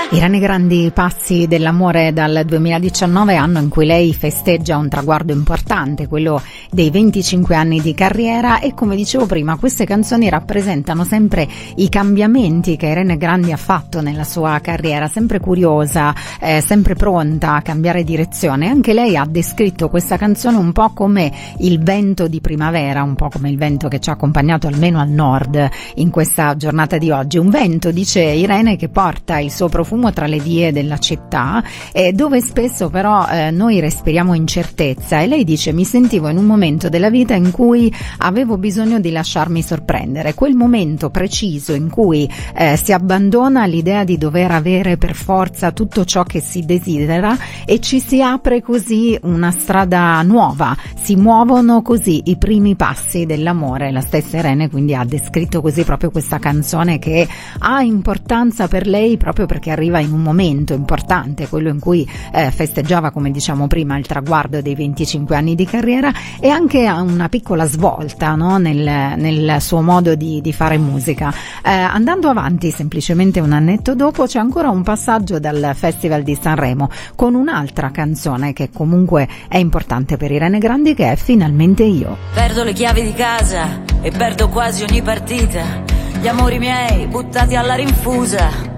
Irene Grandi, Passi dell'amore dal 2019, anno in cui lei festeggia un traguardo importante, quello dei 25 anni di carriera, e come dicevo prima queste canzoni rappresentano sempre i cambiamenti che Irene Grandi ha fatto nella sua carriera, sempre curiosa, sempre pronta a cambiare direzione. Anche lei ha descritto questa canzone un po' come il vento di primavera, un po' come il vento che ci ha accompagnato almeno al nord in questa giornata di oggi. Un vento, dice Irene, che porta il suo profumo tra le vie della città, dove spesso però noi respiriamo incertezza, e lei dice: mi sentivo in un momento della vita in cui avevo bisogno di lasciarmi sorprendere, quel momento preciso in cui si abbandona l'idea di dover avere per forza tutto ciò che si desidera e ci si apre così una strada nuova, si muovono così i primi passi dell'amore. La stessa Irene quindi ha descritto così proprio questa canzone, che ha importanza per lei proprio perché arriva in un momento importante, quello in cui festeggiava, come diciamo prima, il traguardo dei 25 anni di carriera, e anche una piccola svolta, no? nel suo modo di fare musica. Andando avanti, semplicemente un annetto dopo, c'è ancora un passaggio dal Festival di Sanremo con un'altra canzone che comunque è importante per Irene Grandi, che è Finalmente io. Perdo le chiavi di casa e perdo quasi ogni partita, gli amori miei buttati alla rinfusa.